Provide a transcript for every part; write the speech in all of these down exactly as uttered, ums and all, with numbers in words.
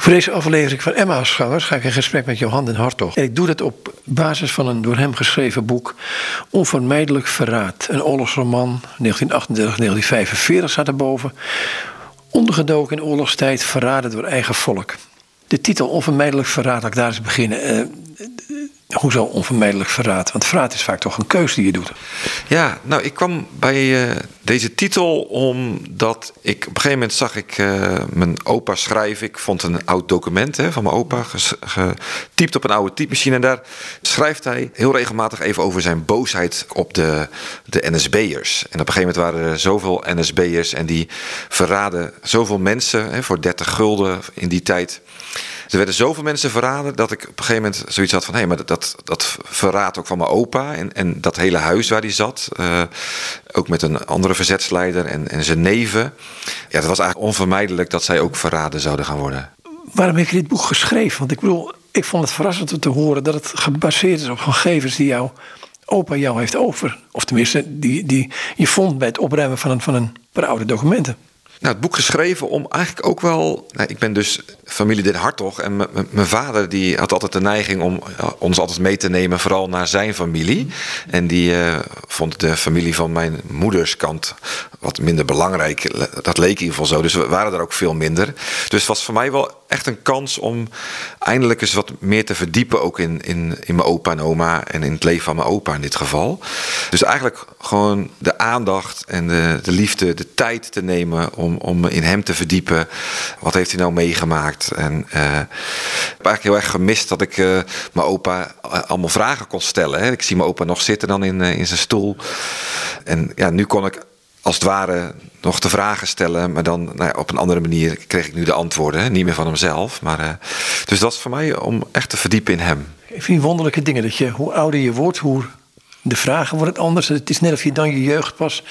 Voor deze aflevering van Emmausgangers ga ik in gesprek met Johan den Hartog. En ik doe dat op basis van een door hem geschreven boek Onvermijdelijk verraad. Een oorlogsroman, negentien achtendertig tot negentien vijfenveertig staat erboven. Ondergedoken in oorlogstijd, verraden door eigen volk. De titel Onvermijdelijk verraad, laat ik daar eens beginnen. Uh, Hoezo onvermijdelijk verraad? Want verraad is vaak toch een keuze die je doet. Ja, nou, ik kwam bij uh, deze titel omdat ik... Op een gegeven moment zag ik uh, mijn opa schrijven. Ik vond een oud document hè, van mijn opa, ges, getypt op een oude typemachine. En daar schrijft hij heel regelmatig even over zijn boosheid op de, de N S B'ers. En op een gegeven moment waren er zoveel N S B'ers en die verraden zoveel mensen hè, voor dertig gulden in die tijd. Er werden zoveel mensen verraden dat ik op een gegeven moment zoiets had van... hé, hey, maar dat, dat verraad ook van mijn opa en, en dat hele huis waar hij zat. Uh, ook met een andere verzetsleider en, en zijn neven. Ja, het was eigenlijk onvermijdelijk dat zij ook verraden zouden gaan worden. Waarom heb je dit boek geschreven? Want ik bedoel, ik vond het verrassend om te horen dat het gebaseerd is op gegevens die jouw opa jou heeft over. Of tenminste, die, die je vond bij het opruimen van een, van een paar oude documenten. Nou, het boek geschreven om eigenlijk ook wel... Nou, ik ben dus familie Den Hartog en mijn vader die had altijd de neiging om ja, ons altijd mee te nemen, vooral naar zijn familie. En die uh, vond de familie van mijn moeders kant wat minder belangrijk. Dat leek in ieder geval zo, dus we waren er ook veel minder. Dus het was voor mij wel echt een kans om eindelijk eens wat meer te verdiepen, ook in, in, in mijn opa en oma en in het leven van mijn opa in dit geval. Dus eigenlijk gewoon de aandacht en de, de liefde, de tijd te nemen om, om in hem te verdiepen. Wat heeft hij nou meegemaakt? En uh, ik heb eigenlijk heel erg gemist dat ik uh, mijn opa allemaal vragen kon stellen. Hè. Ik zie mijn opa nog zitten dan in, uh, in zijn stoel. En ja, nu kon ik als het ware nog de vragen stellen, maar dan nou ja, op een andere manier kreeg ik nu de antwoorden. Hè. Niet meer van hemzelf. Maar, uh, dus dat is voor mij om echt te verdiepen in hem. Ik vind wonderlijke dingen dat je, hoe ouder je wordt, hoe de vragen worden anders. Het is net of je dan je jeugd pas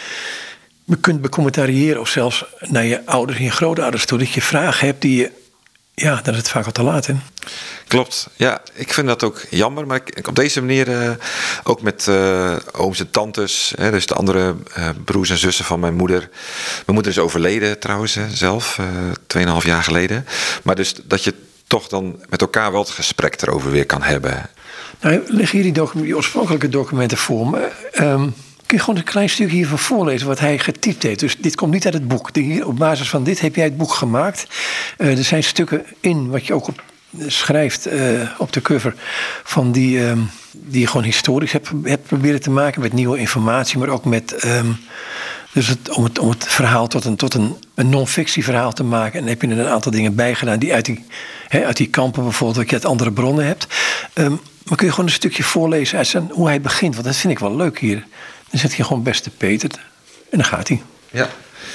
kunt becommentariëren of zelfs naar je ouders en je grootouders toe. Dat je vragen hebt die je, ja, dan is het vaak al te laat, hè? Klopt, ja, ik vind dat ook jammer. Maar ik, op deze manier, uh, ook met uh, ooms en tantes, hè, dus de andere uh, broers en zussen van mijn moeder. Mijn moeder is overleden trouwens, hè, zelf, uh, tweeënhalf jaar geleden. Maar dus dat je toch dan met elkaar wel het gesprek erover weer kan hebben. Nou, liggen hier die, docu- die oorspronkelijke documenten voor me. Um, kun je gewoon een klein stukje hiervan voorlezen wat hij getypt heeft. Dus dit komt niet uit het boek. Hier, op basis van dit heb jij het boek gemaakt. Uh, er zijn stukken in wat je ook op schrijft uh, op de cover van die, um, die je gewoon historisch hebt, hebt proberen te maken met nieuwe informatie, maar ook met um, dus het, om, het, om het verhaal tot een, tot een, een non-fictie verhaal te maken. En dan heb je er een aantal dingen bij gedaan die uit die, he, uit die kampen bijvoorbeeld, dat je uit andere bronnen hebt. Um, maar kun je gewoon een stukje voorlezen uit zijn, hoe hij begint? Want dat vind ik wel leuk hier. Dan zet je gewoon beste Peter en dan gaat hij. Ja.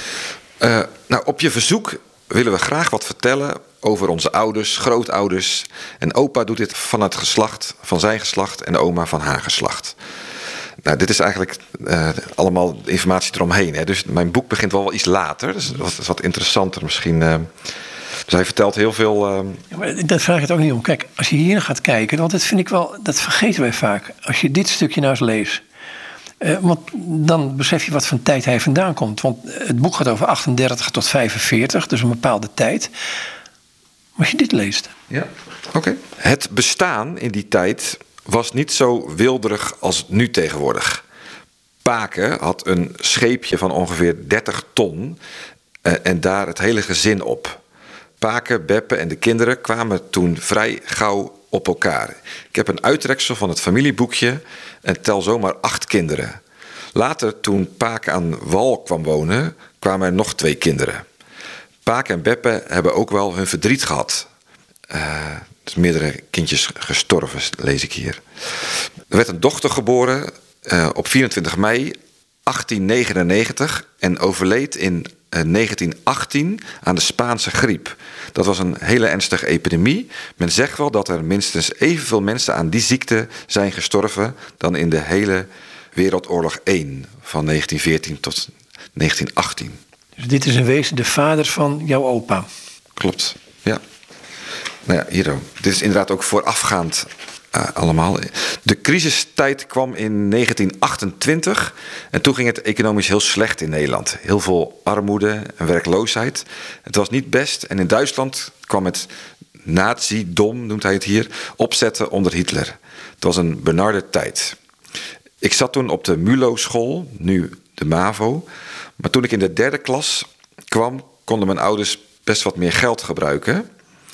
Uh, nou, op je verzoek willen we graag wat vertellen over onze ouders, grootouders. En opa doet dit van het geslacht, van zijn geslacht en oma van haar geslacht. Nou, dit is eigenlijk uh, allemaal informatie eromheen. Hè. Dus mijn boek begint wel iets later. Dus dat is wat interessanter misschien. Uh, dus hij vertelt heel veel. Uh... Ja, maar dat vraag ik het ook niet om. Kijk, als je hier gaat kijken, want dat vind ik wel, dat vergeten wij vaak. Als je dit stukje nou eens leest. Uh, want dan besef je wat voor tijd hij vandaan komt. Want het boek gaat over achtendertig tot vijfenveertig, dus een bepaalde tijd. Maar als je dit leest. Ja, oké. Okay. Het bestaan in die tijd was niet zo wilderig als nu tegenwoordig. Pake had een scheepje van ongeveer dertig ton uh, en daar het hele gezin op. Pake, Beppe en de kinderen kwamen toen vrij gauw op elkaar. Ik heb een uittreksel van het familieboekje en tel zomaar acht kinderen. Later, toen Pake aan wal kwam wonen, kwamen er nog twee kinderen. Pake en Beppe hebben ook wel hun verdriet gehad. Uh, dus meerdere kindjes gestorven, lees ik hier. Er werd een dochter geboren uh, op vierentwintig mei achttien negenennegentig en overleed in uh, negentien achttien aan de Spaanse griep. Dat was een hele ernstige epidemie. Men zegt wel dat er minstens evenveel mensen aan die ziekte zijn gestorven dan in de hele Wereldoorlog één van negentien veertien tot negentien achttien. Dus dit is in wezen de vader van jouw opa? Klopt, ja. Nou ja, hier ook. Dit is inderdaad ook voorafgaand uh, allemaal. De crisistijd kwam in negentien achtentwintig. En toen ging het economisch heel slecht in Nederland. Heel veel armoede en werkloosheid. Het was niet best. En in Duitsland kwam het nazi-dom, noemt hij het hier, opzetten onder Hitler. Het was een benarde tijd. Ik zat toen op de Mulo-school, nu de MAVO. Maar toen ik in de derde klas kwam, konden mijn ouders best wat meer geld gebruiken.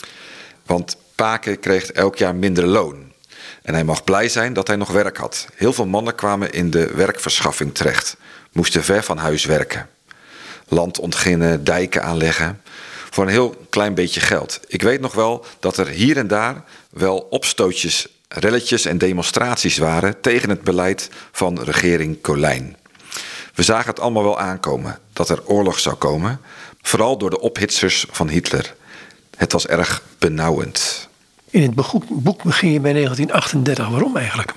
Want Pake kreeg elk jaar minder loon. En hij mag blij zijn dat hij nog werk had. Heel veel mannen kwamen in de werkverschaffing terecht. Moesten ver van huis werken. Land ontginnen, dijken aanleggen. Voor een heel klein beetje geld. Ik weet nog wel dat er hier en daar wel opstootjes, relletjes en demonstraties waren tegen het beleid van regering Colijn. We zagen het allemaal wel aankomen, dat er oorlog zou komen. Vooral door de ophitsers van Hitler. Het was erg benauwend. In het boek begin je bij negentien achtendertig. Waarom eigenlijk?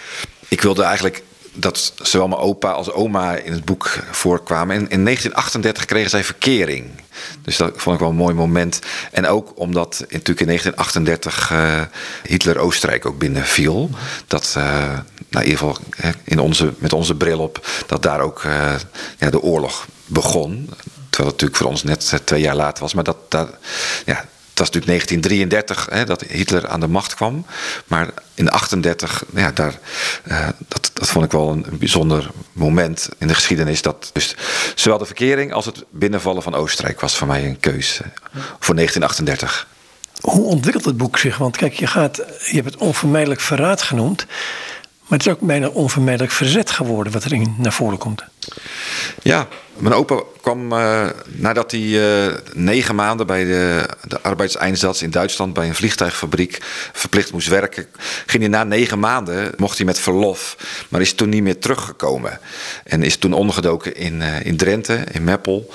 Ik wilde eigenlijk dat zowel mijn opa als oma in het boek voorkwamen. En in negentien achtendertig kregen zij verkering. Dus dat vond ik wel een mooi moment. En ook omdat natuurlijk in negentien achtendertig uh, Hitler Oostenrijk ook binnenviel. Dat, uh, nou in ieder geval in onze, met onze bril op, dat daar ook uh, ja, de oorlog begon. Terwijl het natuurlijk voor ons net twee jaar later was. Maar dat, dat, ja, het was natuurlijk negentien drieëndertig hè, dat Hitler aan de macht kwam. Maar in achtendertig, ja, daar, uh, dat, dat vond ik wel een bijzonder moment in de geschiedenis. Dat dus zowel de verkering als het binnenvallen van Oostenrijk was voor mij een keus uh, voor negentien achtendertig. Hoe ontwikkelt het boek zich? Want kijk, je, gaat, je hebt het onvermijdelijk verraad genoemd. Maar het is ook bijna onvermijdelijk verzet geworden wat erin naar voren komt. Ja, mijn opa kwam uh, nadat hij uh, negen maanden bij de, de arbeidseinsatz in Duitsland bij een vliegtuigfabriek verplicht moest werken. Ging hij na negen maanden, mocht hij met verlof, maar is toen niet meer teruggekomen. En is toen ondergedoken in, uh, in Drenthe, in Meppel.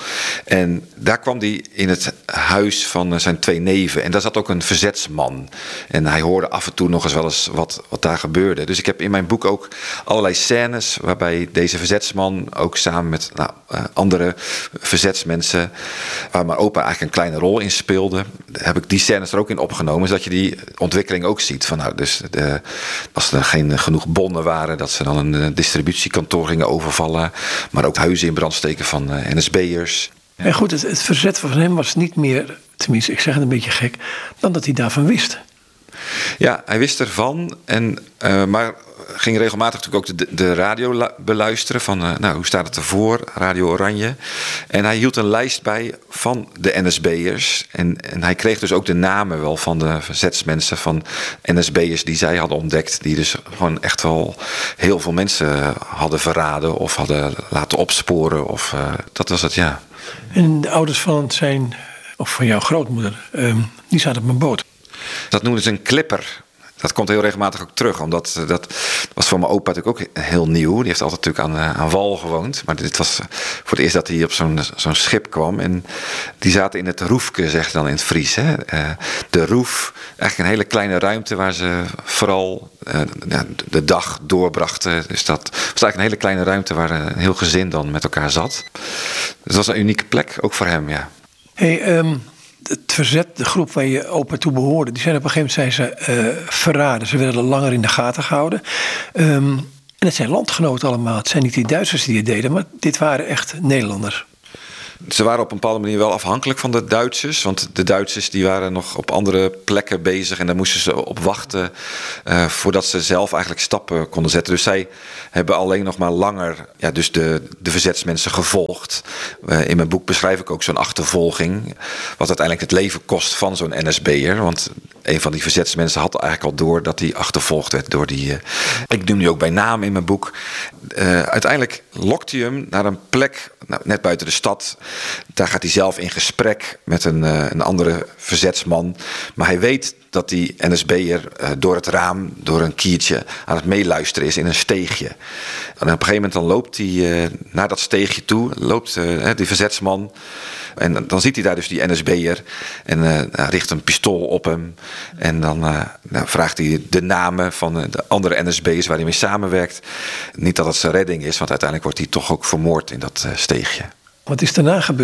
En daar kwam hij in het huis van uh, zijn twee neven. En daar zat ook een verzetsman. En hij hoorde af en toe nog eens wel eens wat, wat daar gebeurde. Dus ik heb in mijn boek ook allerlei scènes waarbij deze verzetsman ook samen met nou, uh, andere verzetsmensen, waar mijn opa eigenlijk een kleine rol in speelde, heb ik die scènes er ook in opgenomen, zodat je die ontwikkeling ook ziet. Van, nou, dus de, als er geen genoeg bonnen waren, dat ze dan een distributiekantoor gingen overvallen, maar ook huizen in brand steken van uh, N S B'ers. En goed, het, het verzet van hem was niet meer, tenminste, ik zeg het een beetje gek, dan dat hij daarvan wist. Ja, hij wist ervan, en, uh, maar ging regelmatig natuurlijk ook de, de radio la- beluisteren van, uh, nou, hoe staat het ervoor, Radio Oranje. En hij hield een lijst bij van de N S B'ers. En, en hij kreeg dus ook de namen wel van de verzetsmensen van N S B'ers die zij hadden ontdekt. Die dus gewoon echt wel heel veel mensen hadden verraden of hadden laten opsporen. Of, uh, dat was het, ja. En de ouders van zijn, of van jouw grootmoeder, um, die zaten op een boot. Dat noemden ze een clipper. Dat komt heel regelmatig ook terug. Omdat dat was voor mijn opa natuurlijk ook heel nieuw. Die heeft altijd natuurlijk aan, aan wal gewoond. Maar dit was voor het eerst dat hij op zo'n, zo'n schip kwam. En die zaten in het roefke, zegt dan in het Fries. Hè. Uh, de roef, eigenlijk een hele kleine ruimte waar ze vooral uh, ja, de dag doorbrachten. Dus dat was eigenlijk een hele kleine ruimte waar een heel gezin dan met elkaar zat. Dus dat was een unieke plek, ook voor hem, ja. Hey, um... het verzet, de groep waar je opa toe behoorde, die zijn op een gegeven moment zijn ze uh, verraden. Ze werden langer in de gaten gehouden. Um, en het zijn landgenoten allemaal. Het zijn niet die Duitsers die het deden, maar dit waren echt Nederlanders. Ze waren op een bepaalde manier wel afhankelijk van de Duitsers. Want de Duitsers die waren nog op andere plekken bezig. En daar moesten ze op wachten uh, voordat ze zelf eigenlijk stappen konden zetten. Dus zij hebben alleen nog maar langer ja, dus de, de verzetsmensen gevolgd. Uh, in mijn boek beschrijf ik ook zo'n achtervolging. Wat uiteindelijk het leven kost van zo'n N S B'er. Want een van die verzetsmensen had eigenlijk al door dat hij achtervolgd werd door die... Uh, ik noem die ook bij naam in mijn boek. Uh, uiteindelijk lokt hij hem naar een plek nou, net buiten de stad. Daar gaat hij zelf in gesprek met een, uh, een andere verzetsman. Maar hij weet dat die N S B'er uh, door het raam, door een kiertje aan het meeluisteren is in een steegje. En op een gegeven moment dan loopt hij uh, naar dat steegje toe, loopt uh, die verzetsman. En dan ziet hij daar dus die N S B'er en uh, richt een pistool op hem. En dan uh, nou, vraagt hij de namen van de andere N S B'ers waar hij mee samenwerkt. Niet dat het zijn redding is, want uiteindelijk wordt hij toch ook vermoord in dat uh, steegje. Wat is daarna gebeurd?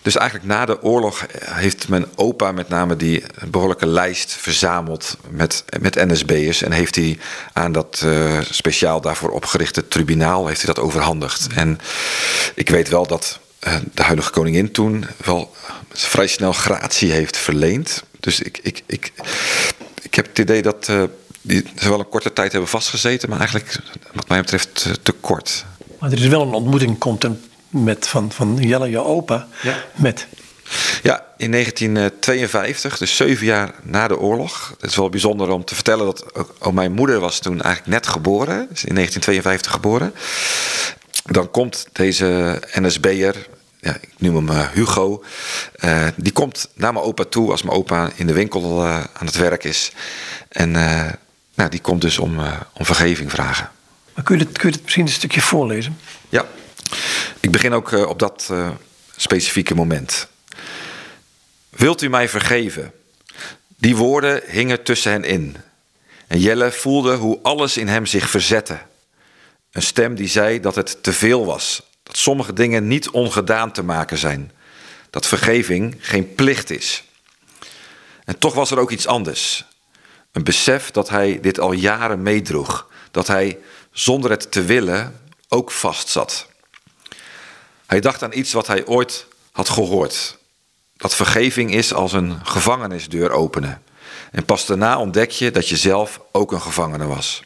Dus eigenlijk na de oorlog heeft mijn opa met name die behoorlijke lijst verzameld met, met N S B'ers. En heeft hij aan dat uh, speciaal daarvoor opgerichte tribunaal heeft hij dat overhandigd. En ik weet wel dat uh, de huidige koningin toen wel vrij snel gratie heeft verleend. Dus ik, ik, ik, ik heb het idee dat uh, die, ze wel een korte tijd hebben vastgezeten. Maar eigenlijk wat mij betreft te, te kort. Maar er is wel een ontmoeting komt een Met van, van Jelle, je opa, ja. met... Ja, in negentien tweeënvijftig, dus zeven jaar na de oorlog. Het is wel bijzonder om te vertellen dat ook, ook mijn moeder was toen eigenlijk net geboren. Is in negentien tweeënvijftig geboren. Dan komt deze N S B'er, ja, ik noem hem uh, Hugo. Uh, die komt naar mijn opa toe als mijn opa in de winkel uh, aan het werk is. En uh, nou, die komt dus om, uh, om vergeving vragen. Maar kun je, het, kun je het misschien een stukje voorlezen? Ja. Ik begin ook uh, op dat uh, specifieke moment. Wilt u mij vergeven? Die woorden hingen tussen hen in. En Jelle voelde hoe alles in hem zich verzette. Een stem die zei dat het te veel was. Dat sommige dingen niet ongedaan te maken zijn. Dat vergeving geen plicht is. En toch was er ook iets anders. Een besef dat hij dit al jaren meedroeg. Dat hij zonder het te willen ook vastzat. Hij dacht aan iets wat hij ooit had gehoord. Dat vergeving is als een gevangenisdeur openen. En pas daarna ontdek je dat je zelf ook een gevangene was.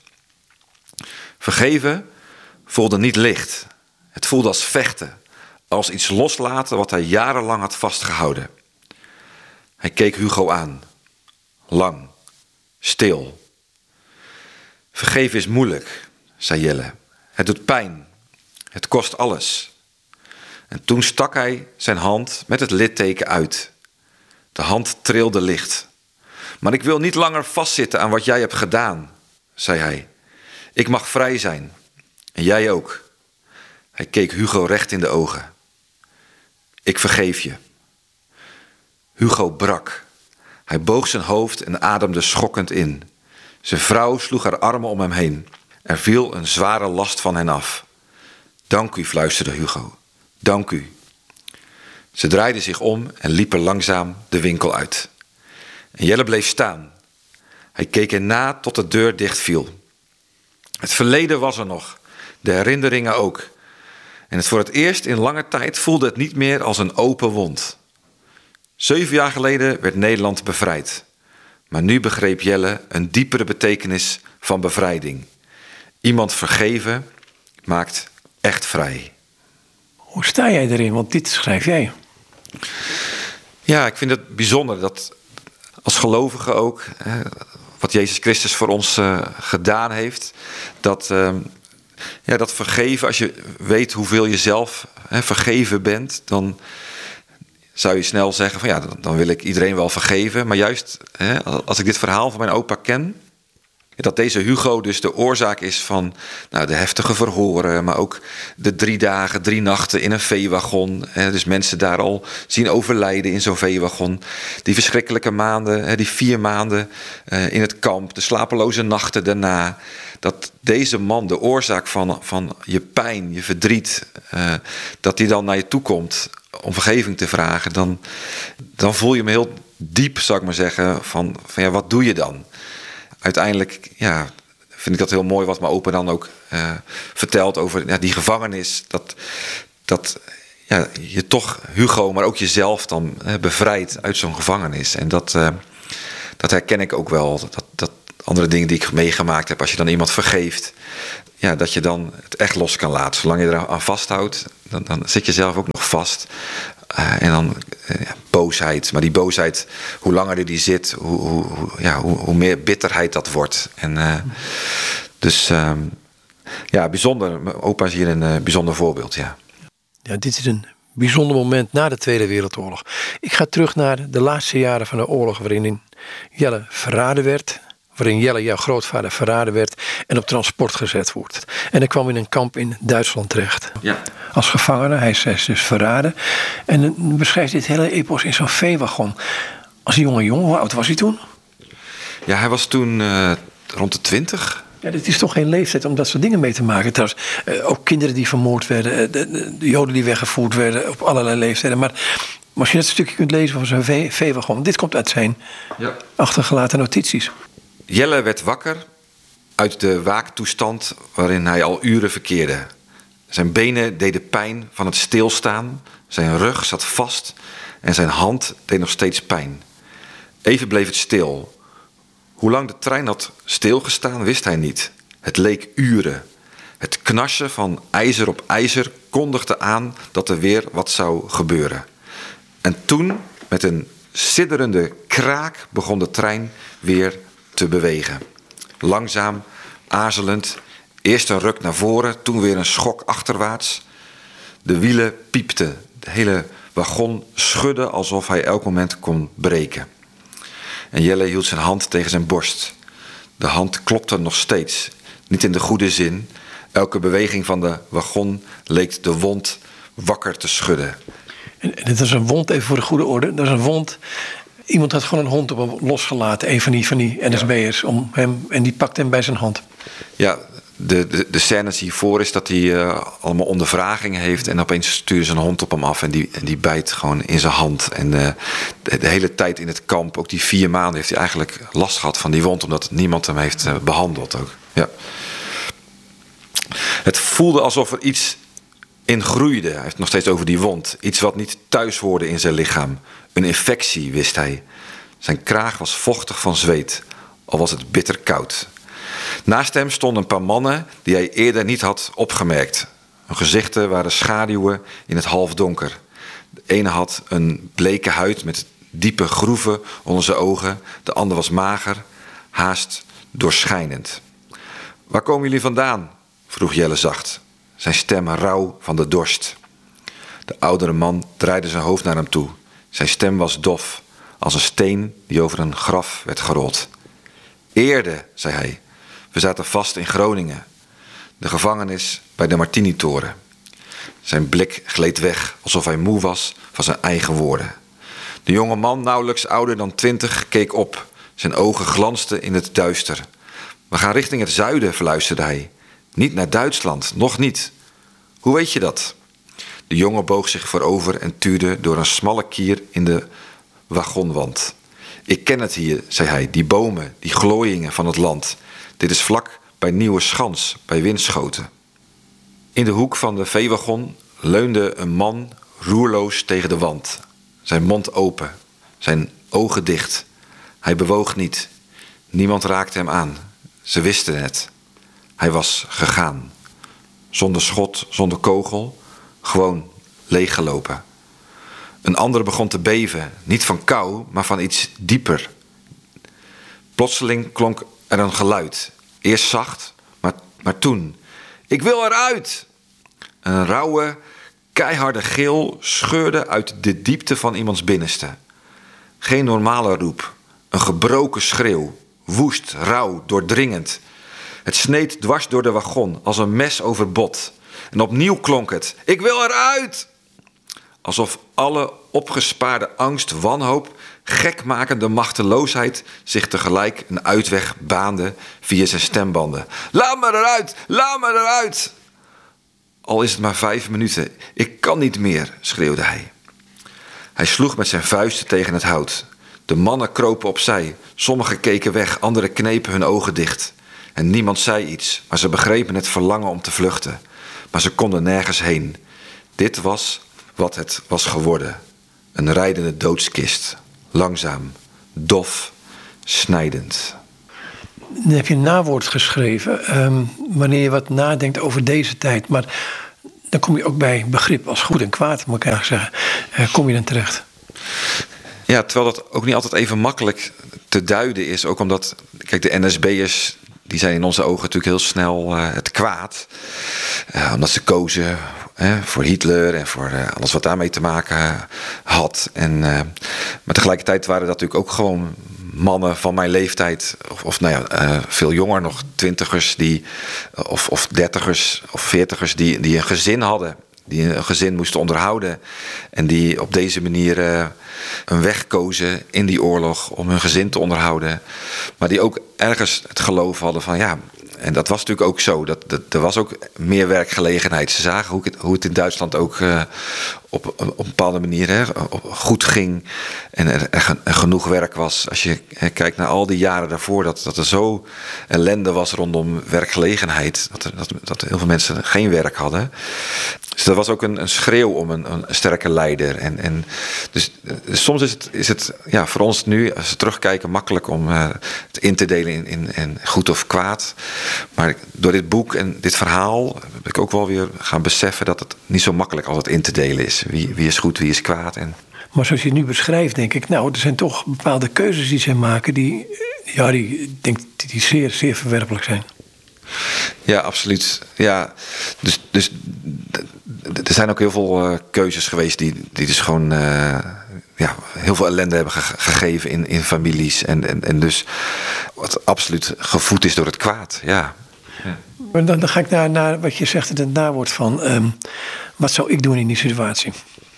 Vergeven voelde niet licht. Het voelde als vechten. Als iets loslaten wat hij jarenlang had vastgehouden. Hij keek Hugo aan. Lang. Stil. Vergeven is moeilijk, zei Jelle. Het doet pijn. Het kost alles. En toen stak hij zijn hand met het litteken uit. De hand trilde licht. Maar ik wil niet langer vastzitten aan wat jij hebt gedaan, zei hij. Ik mag vrij zijn. En jij ook. Hij keek Hugo recht in de ogen. Ik vergeef je. Hugo brak. Hij boog zijn hoofd en ademde schokkend in. Zijn vrouw sloeg haar armen om hem heen. Er viel een zware last van hen af. Dank u, fluisterde Hugo. Dank u. Ze draaiden zich om en liepen langzaam de winkel uit. En Jelle bleef staan. Hij keek hen na tot de deur dichtviel. Het verleden was er nog, de herinneringen ook. En het voor het eerst in lange tijd voelde het niet meer als een open wond. Zeven jaar geleden werd Nederland bevrijd. Maar nu begreep Jelle een diepere betekenis van bevrijding. Iemand vergeven maakt echt vrij. Hoe sta jij erin? Want dit schrijf jij. Ja, ik vind het bijzonder dat als gelovigen ook, hè, wat Jezus Christus voor ons uh, gedaan heeft, dat, uh, ja, dat vergeven, als je weet hoeveel je zelf hè, vergeven bent, dan zou je snel zeggen van ja, dan, dan wil ik iedereen wel vergeven. Maar juist hè, als ik dit verhaal van mijn opa ken, dat deze Hugo dus de oorzaak is van nou, de heftige verhoren, maar ook de drie dagen, drie nachten in een veewagon. Hè, dus mensen daar al zien overlijden in zo'n veewagon. Die verschrikkelijke maanden, hè, die vier maanden uh, in het kamp, de slapeloze nachten daarna. Dat deze man de oorzaak van, van je pijn, je verdriet, uh, dat die dan naar je toe komt om vergeving te vragen. Dan, dan voel je me heel diep, zou ik maar zeggen, van, van ja, wat doe je dan? Uiteindelijk ja, vind ik dat heel mooi wat mijn opa dan ook uh, vertelt over ja, die gevangenis. Dat, dat ja, je toch Hugo, maar ook jezelf dan uh, bevrijdt uit zo'n gevangenis. En dat, uh, dat herken ik ook wel. Dat, dat andere dingen die ik meegemaakt heb, als je dan iemand vergeeft, ja, dat je dan het echt los kan laten. Zolang je er aan vasthoudt, dan, dan zit je zelf ook nog vast. Uh, en dan uh, ja, boosheid. Maar die boosheid, hoe langer er die zit, hoe, hoe, ja, hoe, hoe meer bitterheid dat wordt. En, uh, dus uh, ja, bijzonder. Mijn opa is hier een uh, bijzonder voorbeeld. Ja. Ja, dit is een bijzonder moment na de Tweede Wereldoorlog. Ik ga terug naar de laatste jaren van de oorlog, waarin Jelle verraden werd. Waarin Jelle, jouw grootvader, verraden werd en op transport gezet wordt. En hij kwam in een kamp in Duitsland terecht. Ja. Als gevangene, hij is dus verraden. En dan beschrijft dit hele epos in zo'n veewagon. Als een jonge jongen, hoe oud was hij toen? Ja, hij was toen uh, rond de twintig. Ja, dit is toch geen leeftijd om dat soort dingen mee te maken. Trouwens, uh, ook kinderen die vermoord werden, de, de, de Joden die weggevoerd werden op allerlei leeftijden. Maar Maar als je dat stukje kunt lezen van zijn vee- veewagon. Dit komt uit zijn Ja. achtergelaten notities. Jelle werd wakker uit de waaktoestand waarin hij al uren verkeerde. Zijn benen deden pijn van het stilstaan. Zijn rug zat vast en zijn hand deed nog steeds pijn. Even bleef het stil. Hoe lang de trein had stilgestaan wist hij niet. Het leek uren. Het knarsen van ijzer op ijzer kondigde aan dat er weer wat zou gebeuren. En toen, met een sidderende kraak, begon de trein weer te bewegen. Langzaam, aarzelend, eerst een ruk naar voren, toen weer een schok achterwaarts. De wielen piepten, de hele wagon schudde alsof hij elk moment kon breken. En Jelle hield zijn hand tegen zijn borst. De hand klopte nog steeds, niet in de goede zin. Elke beweging van de wagon leek de wond wakker te schudden. En, en dit is een wond, even voor de goede orde. Dat is een wond. Iemand had gewoon een hond op hem losgelaten. Een van die, van die N S B'ers. Om hem, en die pakt hem bij zijn hand. Ja, de, de, de scènes hiervoor is dat hij uh, allemaal ondervragingen heeft. En opeens sturen ze een hond op hem af. En die, en die bijt gewoon in zijn hand. En uh, de, de hele tijd in het kamp, ook die vier maanden, heeft hij eigenlijk last gehad van die wond. Omdat niemand hem heeft uh, behandeld ook. Ja. Het voelde alsof er iets in groeide. Hij heeft het nog steeds over die wond. Iets wat niet thuis hoorde in zijn lichaam. Een infectie, wist hij. Zijn kraag was vochtig van zweet, al was het bitter koud. Naast hem stonden een paar mannen die hij eerder niet had opgemerkt. Hun gezichten waren schaduwen in het halfdonker. De ene had een bleke huid met diepe groeven onder zijn ogen. De ander was mager, haast doorschijnend. Waar komen jullie vandaan? Vroeg Jelle zacht. Zijn stem rauw van de dorst. De oudere man draaide zijn hoofd naar hem toe. Zijn stem was dof, als een steen die over een graf werd gerold. Eerde, zei hij. We zaten vast in Groningen. De gevangenis bij de Martini-toren. Zijn blik gleed weg, alsof hij moe was van zijn eigen woorden. De jonge man, nauwelijks ouder dan twintig, keek op. Zijn ogen glansden in het duister. We gaan richting het zuiden, fluisterde hij. Niet naar Duitsland, nog niet. Hoe weet je dat? De jongen boog zich voorover en tuurde door een smalle kier in de wagonwand. Ik ken het hier, zei hij, die bomen, die glooiingen van het land. Dit is vlak bij Nieuwe Schans, bij Winschoten. In de hoek van de veewagon leunde een man roerloos tegen de wand. Zijn mond open, zijn ogen dicht. Hij bewoog niet. Niemand raakte hem aan. Ze wisten het. Hij was gegaan. Zonder schot, zonder kogel. Gewoon leeggelopen. Een ander begon te beven. Niet van kou, maar van iets dieper. Plotseling klonk er een geluid. Eerst zacht, maar, maar toen. Ik wil eruit! Een rauwe, keiharde gil scheurde uit de diepte van iemands binnenste. Geen normale roep. Een gebroken schreeuw. Woest, rauw, doordringend. Het sneed dwars door de wagon als een mes over bot. En opnieuw klonk het. Ik wil eruit! Alsof alle opgespaarde angst, wanhoop, gekmakende machteloosheid zich tegelijk een uitweg baande via zijn stembanden. Laat me eruit! Laat me eruit! Al is het maar vijf minuten. Ik kan niet meer, schreeuwde hij. Hij sloeg met zijn vuisten tegen het hout. De mannen kropen opzij. Sommigen keken weg, anderen knepen hun ogen dicht. En niemand zei iets, maar ze begrepen het verlangen om te vluchten. Maar ze konden nergens heen. Dit was wat het was geworden. Een rijdende doodskist. Langzaam, dof, snijdend. Dan heb je een nawoord geschreven. Um, wanneer je wat nadenkt over deze tijd. Maar dan kom je ook bij begrip als goed en kwaad, moet ik eigenlijk zeggen. Uh, kom je dan terecht? Ja, terwijl dat ook niet altijd even makkelijk te duiden is. Ook omdat, kijk, de N S B'ers, die zijn in onze ogen natuurlijk heel snel uh, het kwaad. Uh, omdat ze kozen uh, voor Hitler en voor uh, alles wat daarmee te maken had. En, uh, maar tegelijkertijd waren dat natuurlijk ook gewoon mannen van mijn leeftijd. Of, of nou ja, uh, veel jonger nog, twintigers die, of, of dertigers of veertigers die, die een gezin hadden. Die een gezin moesten onderhouden. En die op deze manier uh, een weg kozen in die oorlog om hun gezin te onderhouden. Maar die ook ergens het geloof hadden van ja. En dat was natuurlijk ook zo. Dat, dat, er was ook meer werkgelegenheid. Ze zagen hoe het, hoe het in Duitsland ook uh, op, op een bepaalde manier hè, goed ging en er, er, er genoeg werk was. Als je hè, kijkt naar al die jaren daarvoor, dat, dat er zo ellende was rondom werkgelegenheid, dat, er, dat, dat heel veel mensen geen werk hadden. Dus er was ook een, een schreeuw om een, een sterke leider. En, en dus, dus soms is het, is het ja, voor ons nu, als we terugkijken, makkelijk om uh, het in te delen in, in, in goed of kwaad. Maar door dit boek en dit verhaal heb ik ook wel weer gaan beseffen dat het niet zo makkelijk altijd in te delen is. Wie, wie is goed, wie is kwaad. En... Maar zoals je het nu beschrijft, denk ik, nou, er zijn toch bepaalde keuzes die zij maken die, ja, die, ik denk, die zeer, zeer verwerpelijk zijn. Ja, absoluut. Ja, dus, dus er zijn ook heel veel uh, keuzes geweest die, die dus gewoon uh, ja, heel veel ellende hebben ge- gegeven in, in families. En, en, en dus wat absoluut gevoed is door het kwaad. Ja. Ja. Maar dan, dan ga ik naar, naar wat je zegt in het nawoord van um, wat zou ik doen in die situatie?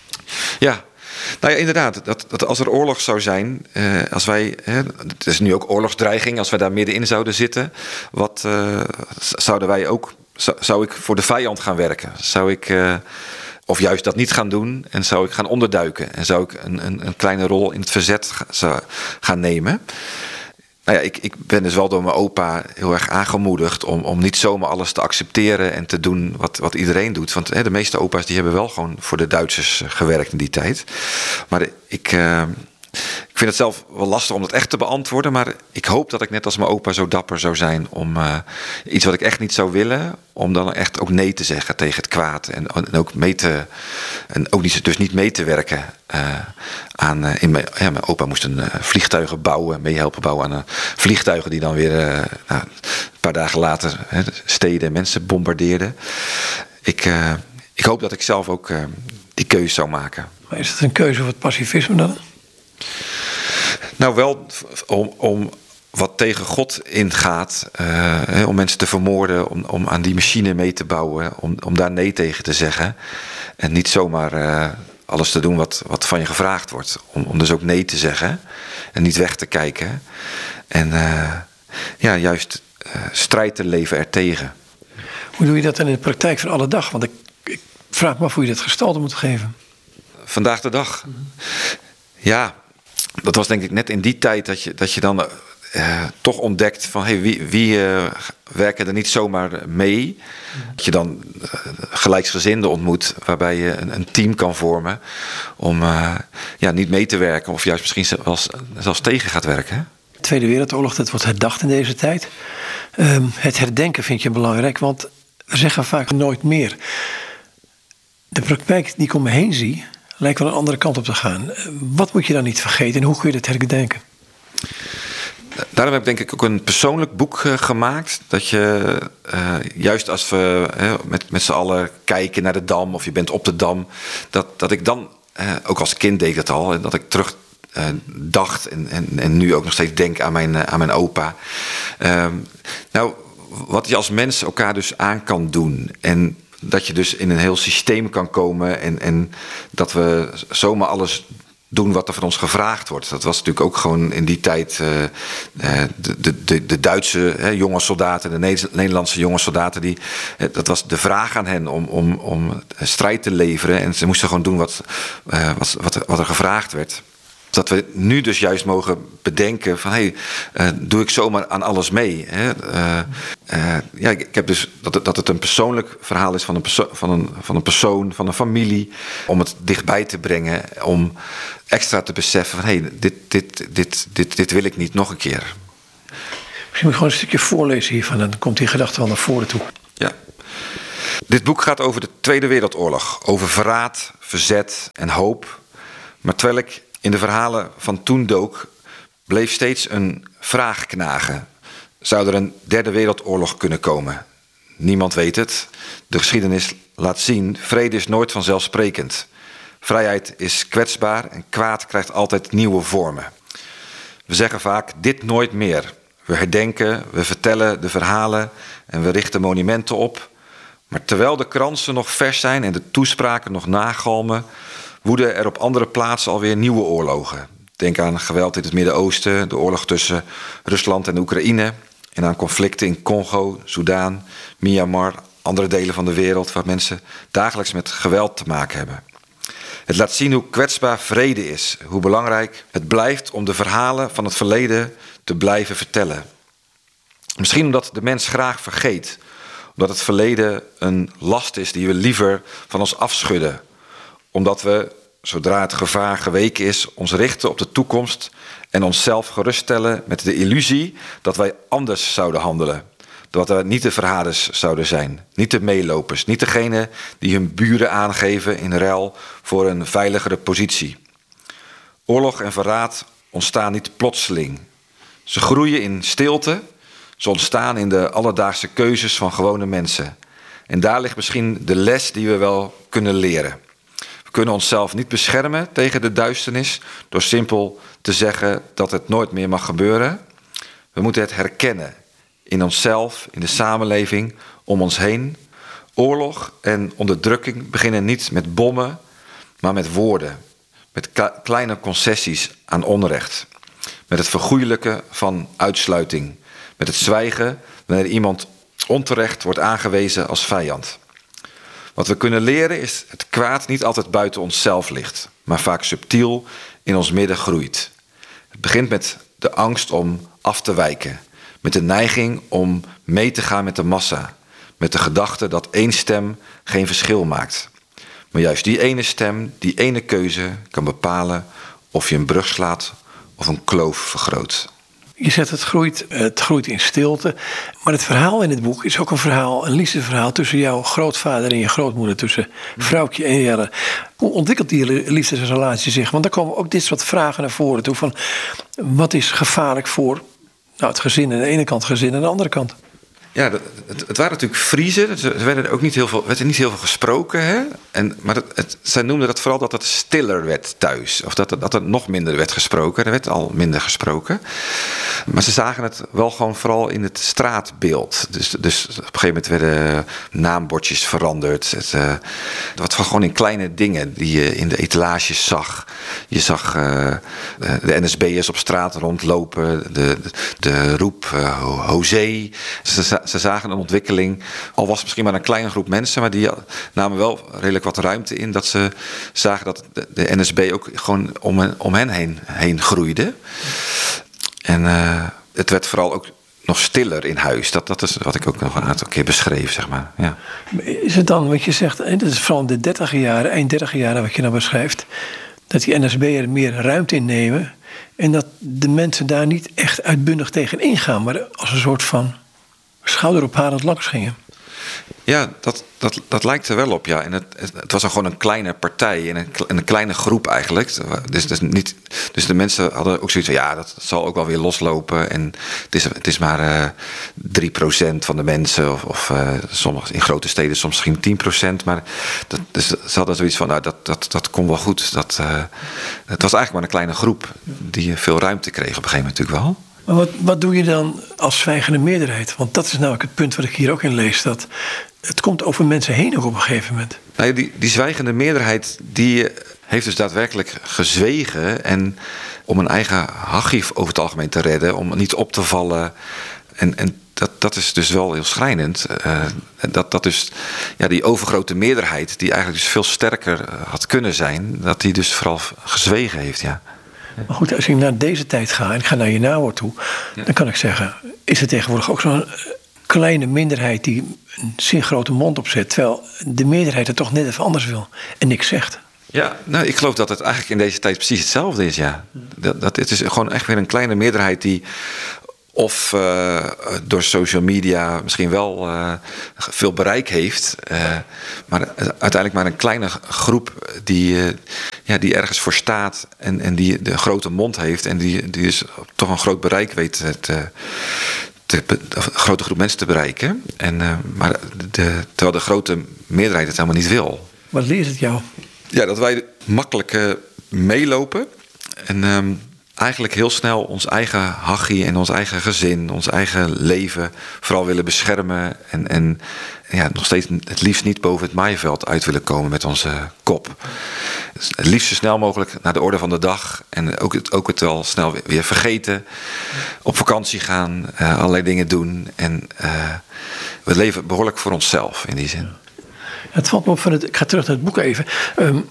Ja. Nou ja, inderdaad, dat, dat als er oorlog zou zijn, eh, als wij, hè, het is nu ook oorlogsdreiging, als wij daar middenin zouden zitten, wat uh, zouden wij ook, zou, zou ik voor de vijand gaan werken? Zou ik, uh, of juist dat niet gaan doen en zou ik gaan onderduiken en zou ik een, een, een kleine rol in het verzet ga, zou, gaan nemen? Nou ja, ik, ik ben dus wel door mijn opa heel erg aangemoedigd om, om niet zomaar alles te accepteren en te doen wat, wat iedereen doet. Want hè, de meeste opa's die hebben wel gewoon voor de Duitsers gewerkt in die tijd. Maar ik, uh, ik vind het zelf wel lastig om dat echt te beantwoorden. Maar ik hoop dat ik net als mijn opa zo dapper zou zijn om uh, iets wat ik echt niet zou willen, om dan echt ook nee te zeggen tegen het kwaad. En, en ook mee te, en ook niet, dus niet mee te werken uh, aan. Uh, in mijn, ja, mijn opa moest een uh, vliegtuigen bouwen, meehelpen bouwen aan uh, vliegtuigen die dan weer uh, nou, een paar dagen later hè, steden en mensen bombardeerden. Ik, uh, ik hoop dat ik zelf ook uh, die keuze zou maken. Maar is het een keuze voor het pacifisme dan? Nou, wel om, om wat tegen God ingaat, uh, om mensen te vermoorden, om, om aan die machine mee te bouwen, om, om daar nee tegen te zeggen. En niet zomaar uh, alles te doen wat, wat van je gevraagd wordt. Om, om dus ook nee te zeggen en niet weg te kijken. En uh, ja, juist uh, strijd te leven ertegen. Hoe doe je dat dan in de praktijk van alle dag? Want ik, ik vraag me af hoe je dat gestalte moet geven. Vandaag de dag. Mm-hmm. Ja, dat was denk ik net in die tijd dat je, dat je dan uh, toch ontdekt van hey, wie, wie uh, werken er niet zomaar mee. Mm-hmm. Dat je dan uh, gelijksgezinden ontmoet waarbij je een, een team kan vormen om uh, ja, niet mee te werken of juist misschien zelfs, zelfs tegen gaat werken. De Tweede Wereldoorlog, dat wordt herdacht in deze tijd. Um, het herdenken vind je belangrijk, want we zeggen vaak nooit meer. De praktijk die ik om me heen zie, lijkt wel een andere kant op te gaan. Wat moet je dan niet vergeten en hoe kun je dat herdenken? Daarom heb ik denk ik ook een persoonlijk boek uh, gemaakt. Dat je, uh, juist als we uh, met, met z'n allen kijken naar de Dam of je bent op de Dam. Dat, dat ik dan, uh, ook als kind deed ik dat al, dat ik terug uh, dacht en, en, en nu ook nog steeds denk aan mijn, uh, aan mijn opa. Uh, nou, wat je als mens elkaar dus aan kan doen. En dat je dus in een heel systeem kan komen en, en dat we zomaar alles doen wat er van ons gevraagd wordt. Dat was natuurlijk ook gewoon in die tijd uh, de, de, de Duitse hè, jonge soldaten, de Nederlandse jonge soldaten, die, dat was de vraag aan hen om, om, om strijd te leveren en ze moesten gewoon doen wat, uh, wat, wat, wat er gevraagd werd. Dat we nu dus juist mogen bedenken van hé, hey, uh, doe ik zomaar aan alles mee. Hè? Uh, uh, ja, ik heb dus dat het, dat het een persoonlijk verhaal is van een, perso- van, een, van een persoon, van een familie. Om het dichtbij te brengen, om extra te beseffen van hé, hey, dit, dit, dit, dit, dit wil ik niet nog een keer. Misschien moet ik gewoon een stukje voorlezen hiervan, dan komt die gedachte wel naar voren toe. Ja. Dit boek gaat over de Tweede Wereldoorlog, over verraad, verzet en hoop. Maar terwijl ik in de verhalen van toen dook, bleef steeds een vraag knagen. Zou er een derde wereldoorlog kunnen komen? Niemand weet het. De geschiedenis laat zien, vrede is nooit vanzelfsprekend. Vrijheid is kwetsbaar en kwaad krijgt altijd nieuwe vormen. We zeggen vaak, dit nooit meer. We herdenken, we vertellen de verhalen en we richten monumenten op. Maar terwijl de kransen nog vers zijn en de toespraken nog nagalmen, woeden er op andere plaatsen alweer nieuwe oorlogen. Denk aan geweld in het Midden-Oosten, de oorlog tussen Rusland en Oekraïne en aan conflicten in Congo, Soudaan, Myanmar, andere delen van de wereld waar mensen dagelijks met geweld te maken hebben. Het laat zien hoe kwetsbaar vrede is, hoe belangrijk het blijft om de verhalen van het verleden te blijven vertellen. Misschien omdat de mens graag vergeet, omdat het verleden een last is die we liever van ons afschudden. Omdat we, zodra het gevaar geweken is, ons richten op de toekomst en onszelf geruststellen met de illusie dat wij anders zouden handelen. Dat we niet de verraders zouden zijn, niet de meelopers, niet degene die hun buren aangeven in ruil voor een veiligere positie. Oorlog en verraad ontstaan niet plotseling. Ze groeien in stilte, ze ontstaan in de alledaagse keuzes van gewone mensen. En daar ligt misschien de les die we wel kunnen leren. We kunnen onszelf niet beschermen tegen de duisternis door simpel te zeggen dat het nooit meer mag gebeuren. We moeten het herkennen in onszelf, in de samenleving, om ons heen. Oorlog en onderdrukking beginnen niet met bommen, maar met woorden. Met kleine concessies aan onrecht. Met het vergoeilijken van uitsluiting. Met het zwijgen wanneer iemand onterecht wordt aangewezen als vijand. Wat we kunnen leren is het kwaad niet altijd buiten onszelf ligt, maar vaak subtiel in ons midden groeit. Het begint met de angst om af te wijken. Met de neiging om mee te gaan met de massa. Met de gedachte dat één stem geen verschil maakt. Maar juist die ene stem, die ene keuze kan bepalen of je een brug slaat of een kloof vergroot. Je zegt het groeit, het groeit in stilte. Maar het verhaal in het boek is ook een verhaal, een liefdesverhaal tussen jouw grootvader en je grootmoeder. Tussen Vrouwtje en Jelle. Hoe ontwikkelt die liefdesrelatie zich? Want daar komen ook dit soort vragen naar voren toe. Van, wat is gevaarlijk voor nou, het gezin aan de ene kant, gezin aan de andere kant? Ja, het, het waren natuurlijk Friezen. Er werd ook niet heel veel, werd er niet heel veel gesproken. Hè? En, maar het, het, zij noemden dat vooral dat het stiller werd thuis. Of dat, dat er nog minder werd gesproken. Er werd al minder gesproken. Maar ze zagen het wel gewoon vooral in het straatbeeld. Dus, dus op een gegeven moment werden naambordjes veranderd. Het, uh, wat gewoon in kleine dingen die je in de etalages zag. Je zag uh, de N S B'ers op straat rondlopen. De, de, de roep uh, José. Ze, ze zagen een ontwikkeling, al was het misschien maar een kleine groep mensen, maar die namen wel redelijk wat ruimte in, dat ze zagen dat de, de N S B ook gewoon om, om hen heen, heen groeide. En uh, het werd vooral ook nog stiller in huis. Dat, dat is wat ik ook nog een aantal keer beschreef, zeg maar. Ja. Is het dan wat je zegt, dat is vooral de dertiger jaren, eind dertiger jaren wat je nou beschrijft, dat die N S B'er meer ruimte innemen en dat de mensen daar niet echt uitbundig tegen ingaan, maar als een soort van schouderophalend langs gingen. Ja, dat, dat, dat lijkt er wel op, ja. En het, het was dan gewoon een kleine partij en een, een kleine groep eigenlijk. Dus, dus, niet, dus de mensen hadden ook zoiets van, ja, dat zal ook wel weer loslopen. En het is, het is maar uh, drie procent van de mensen. Of, of uh, sommige, in grote steden soms misschien tien procent. Maar dat, dus ze hadden zoiets van, nou, dat, dat, dat kon wel goed. Dat, uh, het was eigenlijk maar een kleine groep die veel ruimte kreeg op een gegeven moment natuurlijk wel. Maar wat, wat doe je dan als zwijgende meerderheid? Want dat is namelijk het punt wat ik hier ook in lees. Dat het komt over mensen heen ook op een gegeven moment. Nou, die, die zwijgende meerderheid die heeft dus daadwerkelijk gezwegen. En om een eigen hachie over het algemeen te redden. Om niet op te vallen. En, en dat, dat is dus wel heel schrijnend. Uh, dat, dat dus, ja, die overgrote meerderheid die eigenlijk dus veel sterker had kunnen zijn. Dat die dus vooral gezwegen heeft, ja. Maar goed, als ik naar deze tijd ga en ik ga naar je nawoord toe, ja, dan kan ik zeggen, is er tegenwoordig ook zo'n kleine minderheid die een zeer grote mond opzet, terwijl de meerderheid het toch net even anders wil en niks zegt. Ja, nou, ik geloof dat het eigenlijk in deze tijd precies hetzelfde is, ja. Dat, dat, het is gewoon echt weer een kleine meerderheid die of uh, door social media misschien wel uh, veel bereik heeft. Uh, maar uiteindelijk maar een kleine groep die, uh, ja, die ergens voor staat. En, en die de grote mond heeft. En die, die dus toch een groot bereik weet te, te, te, een grote groep mensen te bereiken. En, uh, maar de, terwijl de grote meerderheid het helemaal niet wil. Wat leert het jou? Ja, dat wij makkelijk uh, meelopen. En Um, eigenlijk heel snel ons eigen hachie en ons eigen gezin, ons eigen leven vooral willen beschermen. En, en ja, nog steeds het liefst niet boven het maaiveld uit willen komen met onze kop. Dus het liefst zo snel mogelijk naar de orde van de dag. En ook het, ook het wel snel weer vergeten. Op vakantie gaan, uh, allerlei dingen doen. En uh, we leven behoorlijk voor onszelf in die zin. Het valt me op van het, ik ga terug naar het boek even. Um, Het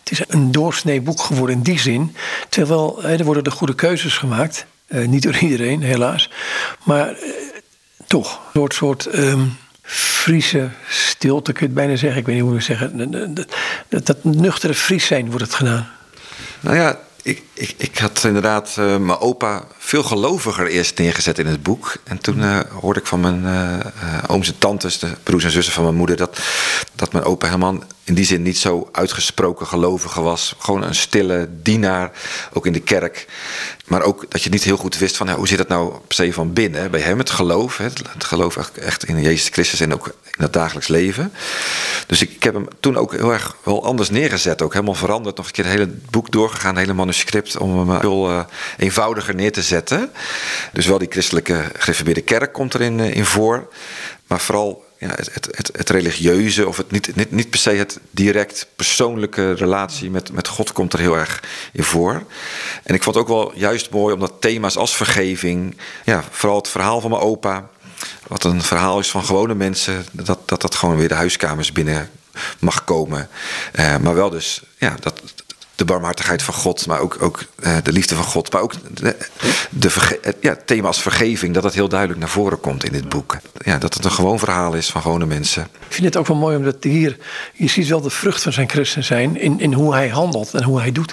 Het is een doorsnee boek geworden in die zin. Terwijl er worden de goede keuzes gemaakt. Uh, niet door iedereen, helaas. Maar uh, toch, een soort, soort um, Friese stilte, kun je het bijna zeggen. Ik weet niet hoe je het zeggen. Dat, dat, dat nuchtere Fries zijn wordt het gedaan. Nou ja, ik, ik, ik had inderdaad uh, mijn opa veel geloviger eerst neergezet in het boek. En toen uh, hoorde ik van mijn uh, uh, ooms en tantes, de broers en zussen van mijn moeder, dat, dat mijn opa helemaal in die zin niet zo uitgesproken gelovige was. Gewoon een stille dienaar, ook in de kerk. Maar ook dat je niet heel goed wist van ja, hoe zit het nou per se van binnen bij hem, het geloof. Hè? Het geloof echt in Jezus Christus en ook in het dagelijks leven. Dus ik, ik heb hem toen ook heel erg wel anders neergezet. Ook helemaal veranderd. Nog een keer het hele boek doorgegaan, het hele manuscript, om hem veel uh, eenvoudiger neer te zetten. Dus wel die christelijke gereformeerde kerk komt erin uh, in voor. Maar vooral ja, het, het, het, het religieuze, of het niet, niet, niet per se het direct persoonlijke relatie met, met God komt er heel erg in voor. En ik vond het ook wel juist mooi omdat thema's als vergeving, ja, vooral het verhaal van mijn opa, wat een verhaal is van gewone mensen, dat dat, dat gewoon weer de huiskamers binnen mag komen. Uh, maar wel dus, ja, dat de barmhartigheid van God, maar ook, ook uh, de liefde van God. Maar ook de, de verge- ja, het thema als vergeving, dat dat heel duidelijk naar voren komt in dit boek. Ja, dat het een gewoon verhaal is van gewone mensen. Ik vind het ook wel mooi, omdat hier, je ziet wel de vrucht van zijn christen zijn in, in hoe hij handelt en hoe hij doet.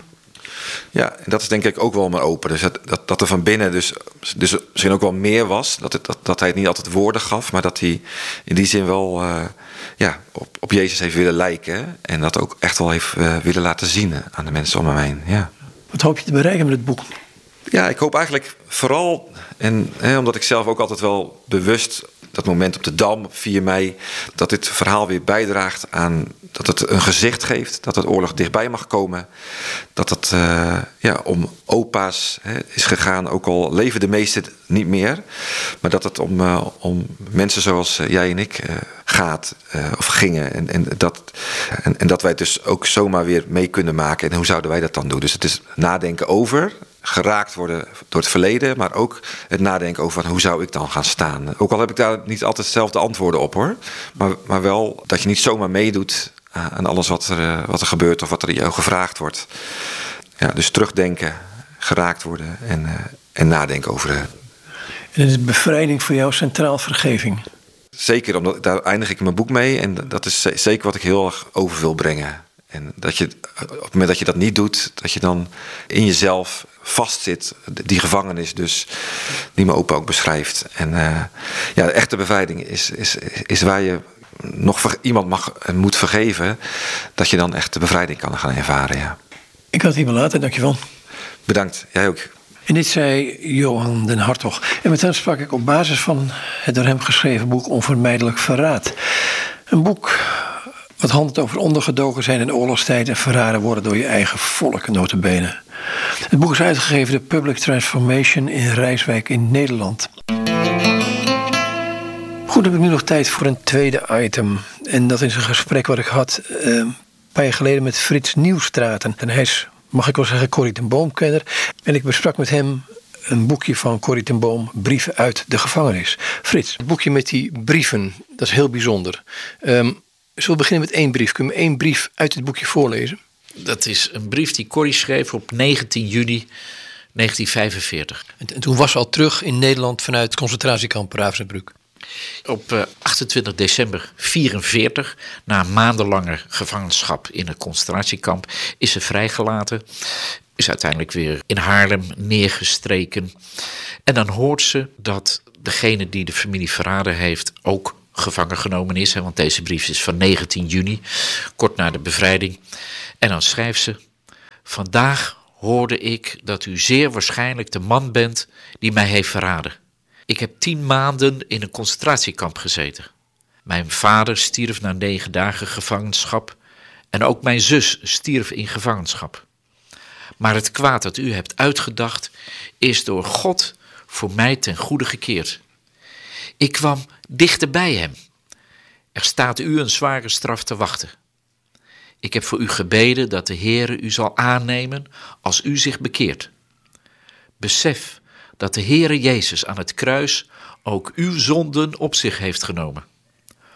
Ja, en dat is denk ik ook wel mijn open. Dus dat, dat, dat er van binnen dus, dus misschien ook wel meer was. Dat, het, dat, dat hij het niet altijd woorden gaf, maar dat hij in die zin wel uh, ja, op, op Jezus heeft willen lijken. En dat ook echt wel heeft uh, willen laten zien aan de mensen om hem heen. Ja. Wat hoop je te bereiken met het boek? Ja, ik hoop eigenlijk vooral, en hè, omdat ik zelf ook altijd wel bewust dat moment op de Dam op vier mei, dat dit verhaal weer bijdraagt aan dat het een gezicht geeft, dat het oorlog dichtbij mag komen, dat het uh, ja, om opa's hè, is gegaan, ook al leven de meesten niet meer, maar dat het om, uh, om mensen zoals uh, jij en ik uh, gaat uh, of gingen en, en, dat, en, en dat wij het dus ook zomaar weer mee kunnen maken. En hoe zouden wij dat dan doen? Dus het is nadenken over, geraakt worden door het verleden, maar ook het nadenken over hoe zou ik dan gaan staan. Ook al heb ik daar niet altijd dezelfde antwoorden op hoor, maar, maar wel dat je niet zomaar meedoet aan alles wat er, wat er gebeurt of wat er jou gevraagd wordt. Ja, dus terugdenken, geraakt worden en, uh, en nadenken over. Uh. En is bevrijding voor jou centraal vergeving? Zeker, omdat daar eindig ik in mijn boek mee en dat is zeker wat ik heel erg over wil brengen. En dat je op het moment dat je dat niet doet, dat je dan in jezelf vastzit, die gevangenis dus, die mijn opa ook beschrijft. En uh, ja, de echte bevrijding is, is, is waar je nog ver, iemand mag en moet vergeven, dat je dan echt de bevrijding kan gaan ervaren. Ja. Ik had het hierbij laten, dankjewel. Bedankt, jij ook. En dit zei Johan den Hartog. En met hem sprak ik op basis van het door hem geschreven boek Onvermijdelijk Verraad. Een boek wat handelt over ondergedoken zijn in oorlogstijd en verraden worden door je eigen volk, nota bene. Het boek is uitgegeven door Public Transformation in Rijswijk in Nederland. Goed, heb ik nu nog tijd voor een tweede item. En dat is een gesprek wat ik had uh, een paar jaar geleden met Frits Nieuwstraten. En hij is, mag ik wel zeggen, Corrie ten Boom-kenner. En ik besprak met hem een boekje van Corrie ten Boom, Brieven uit de gevangenis. Frits, het boekje met die brieven, dat is heel bijzonder. Um, Zullen we beginnen met één brief? Kun je me één brief uit het boekje voorlezen? Dat is een brief die Corrie schreef op negentien juni negentien vijfenveertig. En, en toen was ze al terug in Nederland vanuit het concentratiekamp Ravensbrück. Op uh, achtentwintig december vierenveertig, na maandenlange gevangenschap in een concentratiekamp, is ze vrijgelaten. Is uiteindelijk weer in Haarlem neergestreken. En dan hoort ze dat degene die de familie verraden heeft ook gevangen genomen is. Hè, want deze brief is van negentien juni, kort na de bevrijding. En dan schrijft ze: vandaag hoorde ik dat u zeer waarschijnlijk de man bent die mij heeft verraden. Ik heb tien maanden in een concentratiekamp gezeten. Mijn vader stierf na negen dagen gevangenschap en ook mijn zus stierf in gevangenschap. Maar het kwaad dat u hebt uitgedacht is door God voor mij ten goede gekeerd. Ik kwam dichter bij hem. Er staat u een zware straf te wachten. Ik heb voor u gebeden dat de Heere u zal aannemen als u zich bekeert. Besef dat de Heere Jezus aan het kruis ook uw zonden op zich heeft genomen.